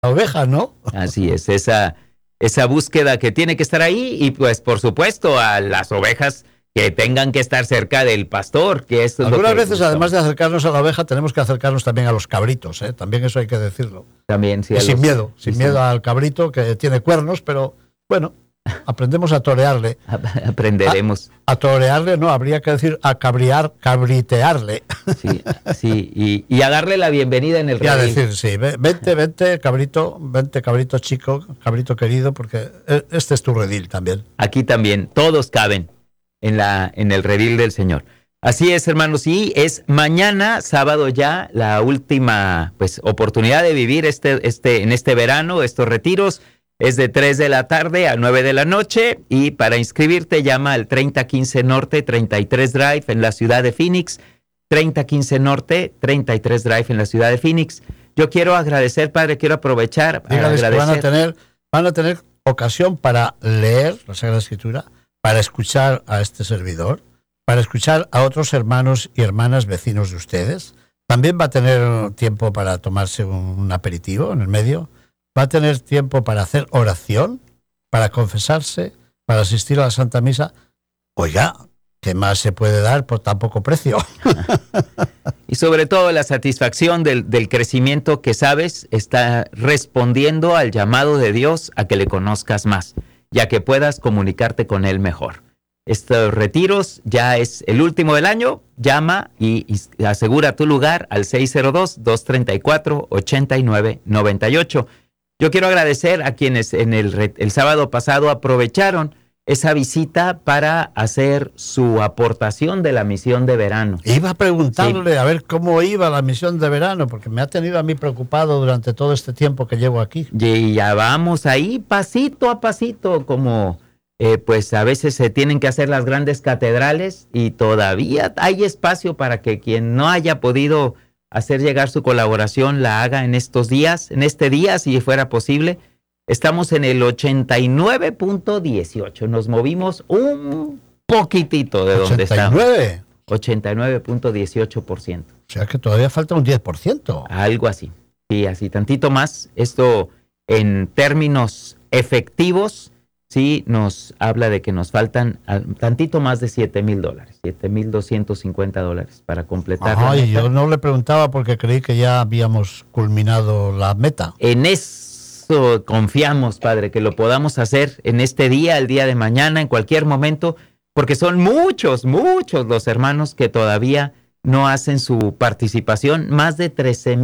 la oveja, ¿no? Así es, esa búsqueda que tiene que estar ahí y pues por supuesto a las ovejas que tengan que estar cerca del pastor, que esto es lo que Algunas veces, buscamos. además de acercarnos a la oveja, tenemos que acercarnos también a los cabritos, ¿eh? También eso hay que decirlo. También, sí, Y sin miedo al cabrito que tiene cuernos, pero bueno, aprendemos a torearle. Aprenderemos. A torearle, no, habría que decir a cabritearle. Sí, y a darle la bienvenida en el redil. Y a redil. decir, sí, vente cabrito chico, cabrito querido, porque este es tu redil también. Aquí también, todos caben en el redil del Señor. Así es, hermanos, y es mañana, sábado ya, la última pues oportunidad de vivir en este verano, estos retiros. Es de 3 de la tarde a 9 de la noche y para inscribirte llama al 3015 Norte 33 Drive en la ciudad de Phoenix, 3015 Norte 33 Drive en la ciudad de Phoenix. Yo quiero agradecer, padre, quiero aprovechar para agradecer. Que van a tener ocasión para leer la Sagrada Escritura, para escuchar a este servidor, para escuchar a otros hermanos y hermanas vecinos de ustedes. También va a tener tiempo para tomarse un aperitivo en el medio. Va a tener tiempo para hacer oración, para confesarse, para asistir a la Santa Misa. Oiga, ¿qué más se puede dar por tan poco precio? Y sobre todo la satisfacción del crecimiento que sabes está respondiendo al llamado de Dios a que le conozcas más, ya que puedas comunicarte con Él mejor. Estos retiros ya es el último del año. Llama y asegura tu lugar al 602-234-8998. Yo quiero agradecer a quienes en el sábado pasado aprovecharon esa visita para hacer su aportación de la misión de verano. Iba a preguntarle a ver cómo iba la misión de verano, porque me ha tenido a mí preocupado durante todo este tiempo que llevo aquí. Y ya vamos ahí pasito a pasito, como pues a veces se tienen que hacer las grandes catedrales y todavía hay espacio para que quien no haya podido hacer llegar su colaboración la haga en estos días, en este día, si fuera posible. Estamos en el 89.18. Nos movimos un poquitito de donde estamos. 89.18%. O sea que todavía falta un 10%. Algo así. Sí, así, tantito más. Esto en términos efectivos, sí nos habla de que nos faltan tantito más de $7,000, $7,250 para completar. Ay, yo no le preguntaba porque creí que ya habíamos culminado la meta. En eso confiamos, padre, que lo podamos hacer en este día, el día de mañana, en cualquier momento, porque son muchos los hermanos que todavía no hacen su participación. Más de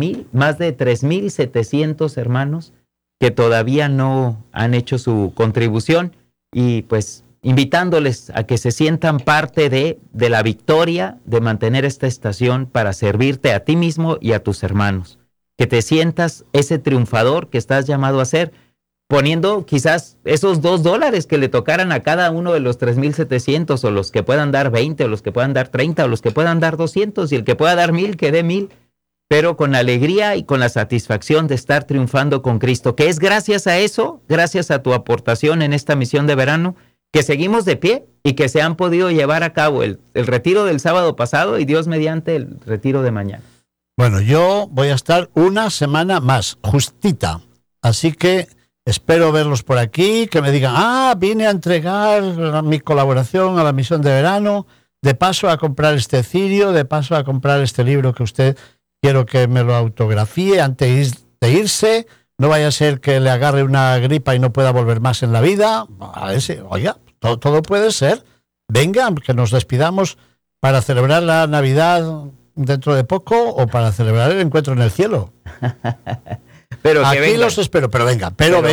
3,700 hermanos que todavía no han hecho su contribución y pues invitándoles a que se sientan parte de la victoria de mantener esta estación para servirte a ti mismo y a tus hermanos. Que te sientas ese triunfador que estás llamado a ser, poniendo quizás esos $2 que le tocaran a cada uno de los 3,700 o los que puedan dar 20 o los que puedan dar 30 o los que puedan dar 200 y el que pueda dar 1,000 que dé 1,000. Pero con alegría y con la satisfacción de estar triunfando con Cristo, que es gracias a eso, gracias a tu aportación en esta misión de verano, que seguimos de pie y que se han podido llevar a cabo el retiro del sábado pasado y Dios mediante el retiro de mañana. Bueno, yo voy a estar una semana más, justita, así que espero verlos por aquí, que me digan, vine a entregar mi colaboración a la misión de verano, de paso a comprar este cirio, de paso a comprar este libro que usted... Quiero que me lo autografíe antes de irse. No vaya a ser que le agarre una gripa y no pueda volver más en la vida. Oiga, todo puede ser. Venga, que nos despidamos para celebrar la Navidad dentro de poco o para celebrar el encuentro en el cielo. Pero aquí vengan. Los espero, pero vengan.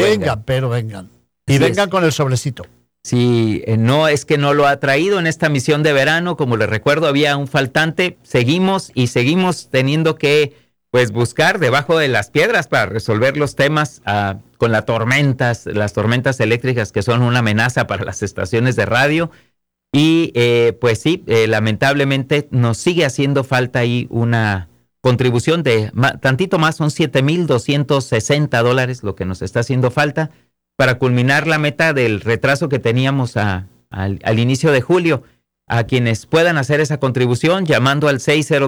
Y vengan con el sobrecito. Sí, no es que no lo ha traído en esta misión de verano, como les recuerdo, había un faltante, seguimos teniendo que pues buscar debajo de las piedras para resolver los temas con las tormentas eléctricas que son una amenaza para las estaciones de radio y pues sí, lamentablemente nos sigue haciendo falta ahí una contribución de tantito más, son $7,260 lo que nos está haciendo falta para culminar la meta del retraso que teníamos al inicio de julio. a quienes puedan hacer esa contribución llamando al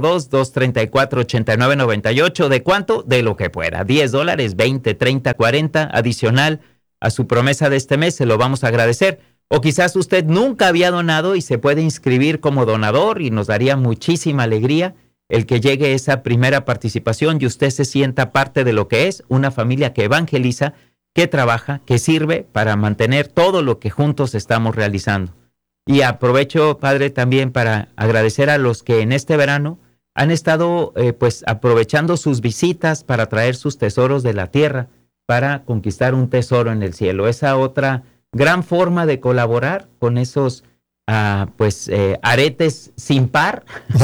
602-234-8998. ¿De cuánto? De lo que pueda. $10, 20, 30, 40, adicional a su promesa de este mes. Se lo vamos a agradecer. O quizás usted nunca había donado y se puede inscribir como donador y nos daría muchísima alegría el que llegue esa primera participación y usted se sienta parte de lo que es una familia que evangeliza, que trabaja, que sirve para mantener todo lo que juntos estamos realizando. Y aprovecho, Padre, también para agradecer a los que en este verano han estado pues aprovechando sus visitas para traer sus tesoros de la tierra para conquistar un tesoro en el cielo. Esa otra gran forma de colaborar con esos aretes sin par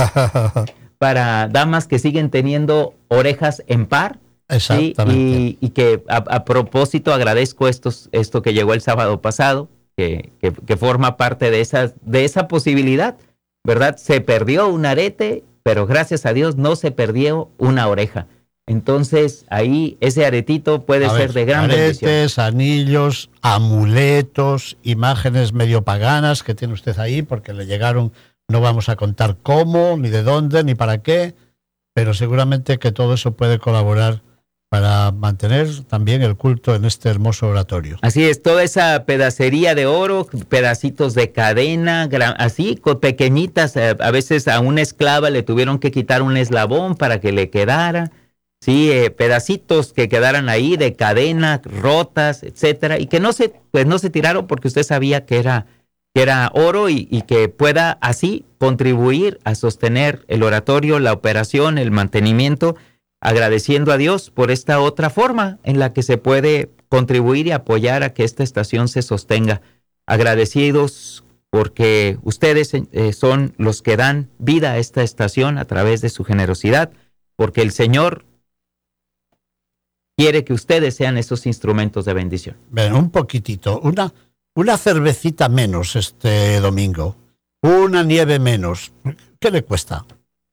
para damas que siguen teniendo orejas en par. Exactamente. Y que a propósito agradezco esto que llegó el sábado pasado, que forma parte de esa posibilidad, ¿verdad? Se perdió un arete, pero gracias a Dios no se perdió una oreja. Entonces, ahí ese aretito puede ser de gran bendición. Aretes, anillos, amuletos, imágenes medio paganas que tiene usted ahí, porque le llegaron, no vamos a contar cómo, ni de dónde, ni para qué, pero seguramente que todo eso puede colaborar para mantener también el culto en este hermoso oratorio. Así es, toda esa pedacería de oro, pedacitos de cadena, así, pequeñitas, a veces a una esclava le tuvieron que quitar un eslabón para que le quedara, sí, pedacitos que quedaran ahí de cadena, rotas, etcétera, y que no se tiraron porque usted sabía que era oro y que pueda así contribuir a sostener el oratorio, la operación, el mantenimiento, agradeciendo a Dios por esta otra forma en la que se puede contribuir y apoyar a que esta estación se sostenga. Agradecidos porque ustedes son los que dan vida a esta estación a través de su generosidad, porque el Señor quiere que ustedes sean esos instrumentos de bendición. Ven, un poquitito, una cervecita menos este domingo, una nieve menos, ¿qué le cuesta?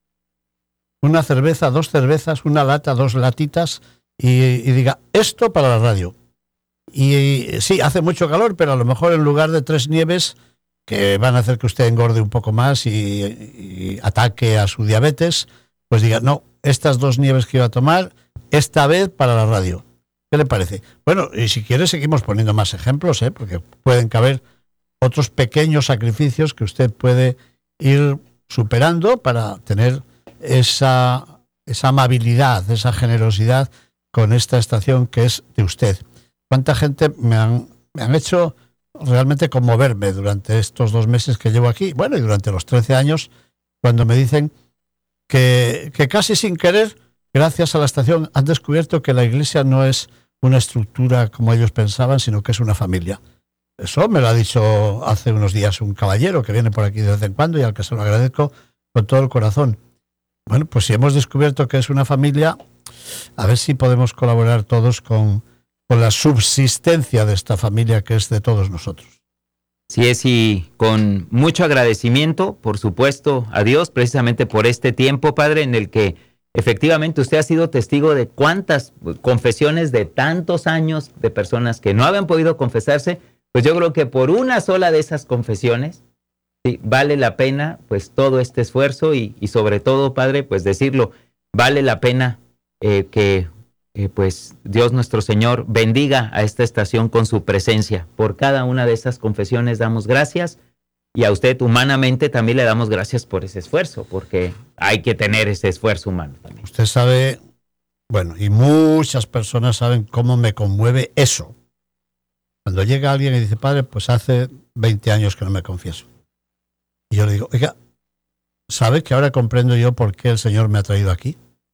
Una cerveza, 2 cervezas, una lata, 2 latitas y diga, esto para la radio. Y sí, hace mucho calor, pero a lo mejor en lugar de 3 nieves que van a hacer que usted engorde un poco más y ataque a su diabetes, pues diga, no, estas 2 nieves que iba a tomar, esta vez para la radio. ¿Qué le parece? Bueno, y si quiere seguimos poniendo más ejemplos, porque pueden caber otros pequeños sacrificios que usted puede ir superando para tener esa amabilidad, esa generosidad con esta estación que es de usted. ¿Cuánta gente me han hecho realmente conmoverme durante estos 2 meses que llevo aquí? Bueno, y durante los 13 años, cuando me dicen que casi sin querer, gracias a la estación, han descubierto que la iglesia no es una estructura como ellos pensaban, sino que es una familia. Eso me lo ha dicho hace unos días un caballero que viene por aquí de vez en cuando y al que se lo agradezco con todo el corazón. Bueno, pues si hemos descubierto que es una familia, a ver si podemos colaborar todos con la subsistencia de esta familia que es de todos nosotros. Sí es, y con mucho agradecimiento, por supuesto, a Dios, precisamente por este tiempo, Padre, en el que efectivamente usted ha sido testigo de cuántas confesiones de tantos años de personas que no habían podido confesarse, pues yo creo que por una sola de esas confesiones, sí, vale la pena pues todo este esfuerzo y sobre todo, Padre, pues decirlo, vale la pena que pues Dios nuestro Señor bendiga a esta estación con su presencia. Por cada una de esas confesiones damos gracias y a usted humanamente también le damos gracias por ese esfuerzo, porque hay que tener ese esfuerzo humano también. Usted sabe, bueno, y muchas personas saben cómo me conmueve eso. Cuando llega alguien y dice, padre, pues hace 20 años que no me confieso. Y yo le digo, oiga, ¿sabe que ahora comprendo yo por qué el Señor me ha traído aquí?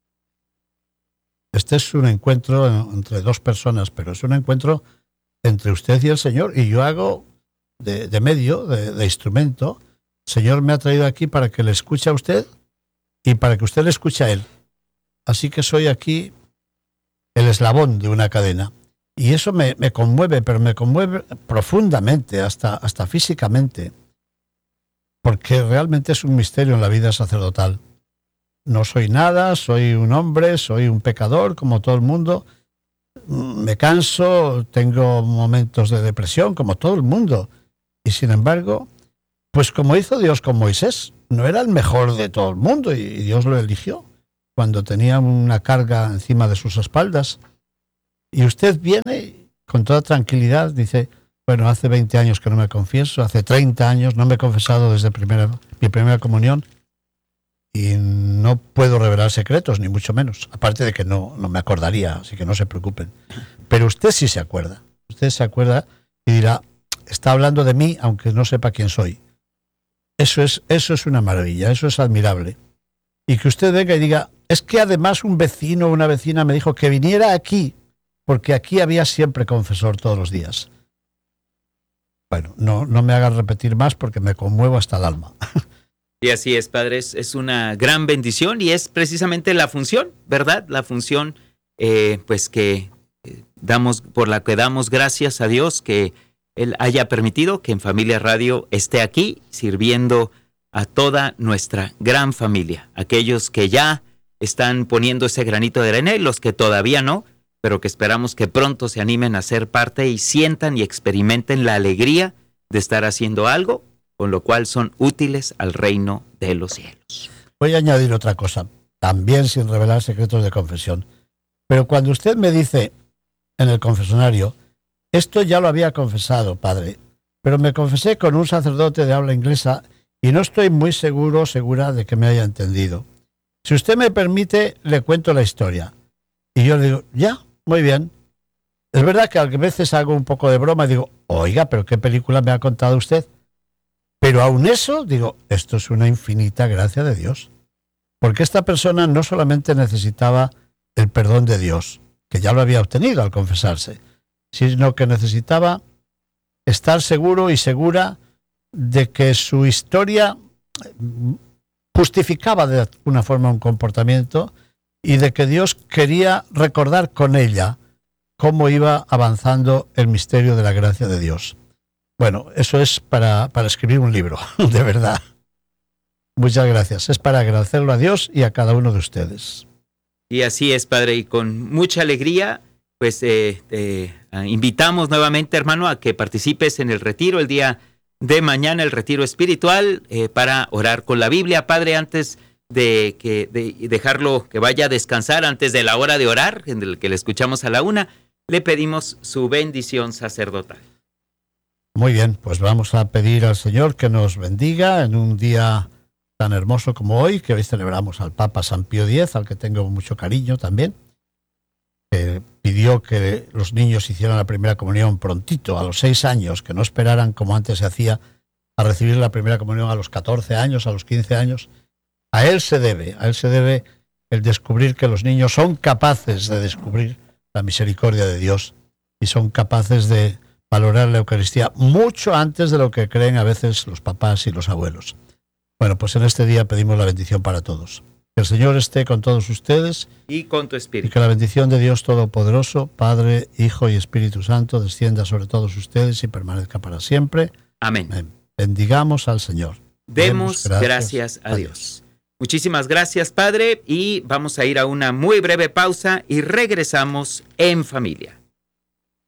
Este es un encuentro entre 2 personas, pero es un encuentro entre usted y el Señor. Y yo hago de medio, de instrumento. El Señor me ha traído aquí para que le escuche a usted y para que usted le escuche a Él. Así que soy aquí el eslabón de una cadena. Y eso me conmueve, pero me conmueve profundamente, hasta físicamente. Porque realmente es un misterio en la vida sacerdotal. No soy nada, soy un hombre, soy un pecador, como todo el mundo. Me canso, tengo momentos de depresión, como todo el mundo. Y sin embargo, Pues como hizo Dios con Moisés, no era el mejor de todo el mundo y Dios lo eligió cuando tenía una carga encima de sus espaldas. Y usted viene con toda tranquilidad, dice, bueno, hace 20 años que no me confieso, hace 30 años no me he confesado desde mi primera comunión y no puedo revelar secretos, ni mucho menos. Aparte de que no me acordaría, así que no se preocupen. Pero usted sí se acuerda. Usted se acuerda y dirá, está hablando de mí aunque no sepa quién soy. Eso es una maravilla, eso es admirable. Y que usted venga y diga, es que además un vecino o una vecina me dijo que viniera aquí, porque aquí había siempre confesor todos los días. Bueno, no me hagan repetir más porque me conmuevo hasta el alma. Y así es, padre, es una gran bendición y es precisamente la función, ¿verdad? La función, pues que por la que damos gracias a Dios que Él haya permitido que En Familia Radio esté aquí sirviendo a toda nuestra gran familia, aquellos que ya están poniendo ese granito de arena y los que todavía no, pero que esperamos que pronto se animen a ser parte y sientan y experimenten la alegría de estar haciendo algo con lo cual son útiles al reino de los cielos. Voy a añadir otra cosa, también sin revelar secretos de confesión. Pero cuando usted me dice en el confesionario, esto ya lo había confesado, padre, pero me confesé con un sacerdote de habla inglesa y no estoy muy segura de que me haya entendido. Si usted me permite, le cuento la historia. Y yo le digo, ya, muy bien. Es verdad que a veces hago un poco de broma y digo, oiga, pero ¿qué película me ha contado usted? Pero aún eso, digo, esto es una infinita gracia de Dios. Porque esta persona no solamente necesitaba el perdón de Dios, que ya lo había obtenido al confesarse, sino que necesitaba estar seguro y segura de que su historia justificaba de alguna forma un comportamiento y de que Dios quería recordar con ella cómo iba avanzando el misterio de la gracia de Dios. Bueno, eso es para escribir un libro, de verdad. Muchas gracias. Es para agradecerlo a Dios y a cada uno de ustedes. Y así es, padre, y con mucha alegría, pues te invitamos nuevamente, hermano, a que participes en el retiro el día de mañana, el retiro espiritual, para orar con la Biblia. Padre, antes de dejarlo que vaya a descansar, antes de la hora de orar, en el que le escuchamos a la 1, le pedimos su bendición sacerdotal. Muy bien, pues vamos a pedir al Señor que nos bendiga en un día tan hermoso como hoy, que hoy celebramos al Papa San Pío X, al que tengo mucho cariño también, que pidió que los niños hicieran la primera comunión prontito, a los 6 años, que no esperaran como antes se hacía a recibir la primera comunión a los 14 años, a los 15 años. A él se debe el descubrir que los niños son capaces de descubrir la misericordia de Dios y son capaces de valorar la Eucaristía mucho antes de lo que creen a veces los papás y los abuelos. Bueno, pues en este día pedimos la bendición para todos. Que el Señor esté con todos ustedes y con tu espíritu. Y que la bendición de Dios Todopoderoso, Padre, Hijo y Espíritu Santo, descienda sobre todos ustedes y permanezca para siempre. Amén. Bendigamos al Señor. Demos gracias a Dios. Muchísimas gracias, Padre, y vamos a ir a una muy breve pausa y regresamos en familia.